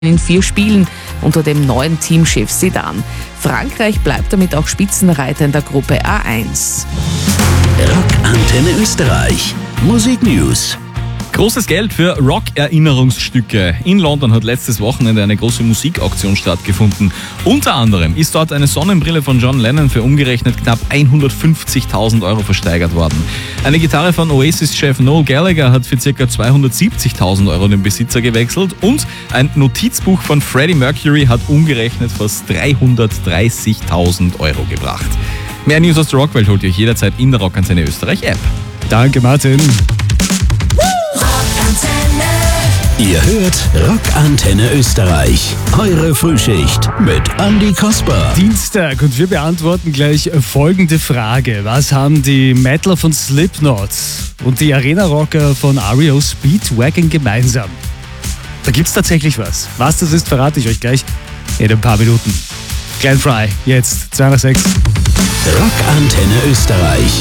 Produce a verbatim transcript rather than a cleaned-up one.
in vier Spielen unter dem neuen Teamchef Zidane. Frankreich bleibt damit auch Spitzenreiter in der Gruppe A eins. Rock Antenne Österreich. Musik News. Großes Geld für Rock-Erinnerungsstücke. In London hat letztes Wochenende eine große Musikaktion stattgefunden. Unter anderem ist dort eine Sonnenbrille von John Lennon für umgerechnet knapp hundertfünfzigtausend Euro versteigert worden. Eine Gitarre von Oasis-Chef Noel Gallagher hat für ca. zweihundertsiebzigtausend Euro den Besitzer gewechselt und ein Notizbuch von Freddie Mercury hat umgerechnet fast dreihundertdreißigtausend Euro gebracht. Mehr News aus der Rockwelt holt ihr euch jederzeit in der Rock Antenne Österreich App. Danke, Martin. Ihr hört Rock Antenne Österreich. Eure Frühschicht mit Andi Kasper. Dienstag und wir beantworten gleich folgende Frage. Was haben die Metaler von Slipknot und die Arena-Rocker von R E O Speedwagon gemeinsam? Da gibt's tatsächlich was. Was das ist, verrate ich euch gleich in ein paar Minuten. Glenn Frey, jetzt zwei nach sechs. Rock Antenne Österreich.